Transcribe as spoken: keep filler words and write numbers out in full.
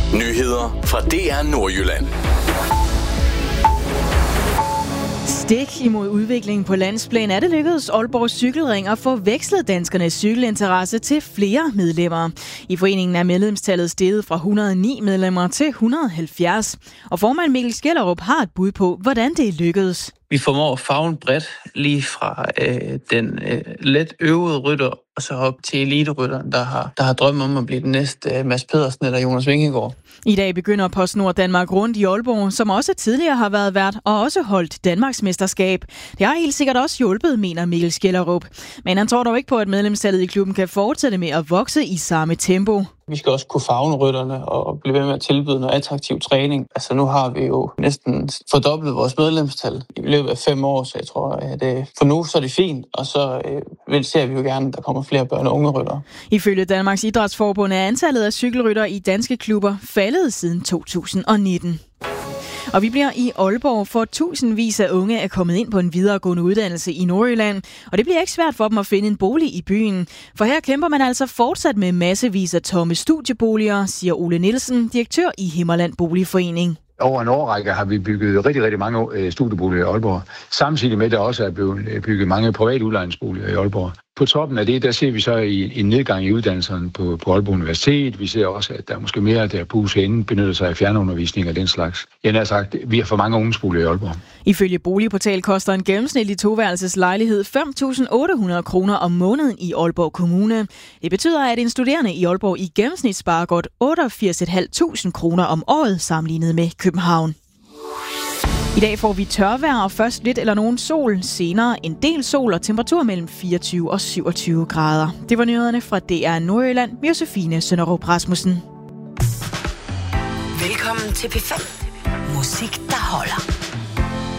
Nyheder fra D R Nordjylland. Stik imod udviklingen på landsplan er det lykkedes Aalborg Cykelring at få vekslet danskernes cykelinteresse til flere medlemmer. I foreningen er medlemstallet steget fra et hundrede og ni medlemmer til et hundrede og halvfjerds. Og formand Mikkel Skjellerup har et bud på, hvordan det lykkedes. Vi formår at favne bredt lige fra øh, den øh, let øvede rytter og så op til eliterytteren, der har, der har drømme om at blive den næste øh, Mads Pedersen eller Jonas Vingegaard. I dag begynder PostNord Danmark rundt i Aalborg, som også tidligere har været vært og også holdt Danmarks mesterskab. Det har helt sikkert også hjulpet, mener Mikkel Skjellerup. Men han tror dog ikke på, at medlemstallet i klubben kan fortsætte med at vokse i samme tempo. Vi skal også kunne favne rytterne og blive ved med at tilbyde noget attraktiv træning. Altså nu har vi jo næsten fordoblet vores medlemstal i løbet af fem år, så jeg tror, at øh, for nu så er det fint, og så øh, ser vi jo gerne, at der kommer flere børn og unge ryttere. Ifølge Danmarks Idrætsforbund er antallet af cykelryttere i danske klubber faldet siden to tusind og nitten. Og vi bliver i Aalborg, for tusindvis af unge er kommet ind på en videregående uddannelse i Nordjylland. Og det bliver ikke svært for dem at finde en bolig i byen. For her kæmper man altså fortsat med massevis af tomme studieboliger, siger Ole Nielsen, direktør i Himmerland Boligforening. Over en årrække har vi bygget rigtig, rigtig mange studieboliger i Aalborg. Samtidig med, at der også er blevet bygget mange private udlejningsboliger i Aalborg. På toppen af det, der ser vi så en nedgang i uddannelserne på, på Aalborg Universitet. Vi ser også, at der er måske mere, der på U C N benytter sig af fjernundervisning og den slags. Jeg har sagt, vi har for mange ungdomsboliger i Aalborg. Ifølge Boligportal koster en gennemsnitlig toværelses lejlighed fem tusind otte hundrede kroner om måneden i Aalborg Kommune. Det betyder, at en studerende i Aalborg i gennemsnit sparer godt otteogfirs tusind fem hundrede kroner om året sammenlignet med København. I dag får vi tørvejr og først lidt eller nogen sol, senere en del sol og temperatur mellem fireogtyve og syvogtyve grader. Det var nyhederne fra D R Nordjylland med Josefine Sønderup Rasmussen. Velkommen til P fem. Musik, der holder.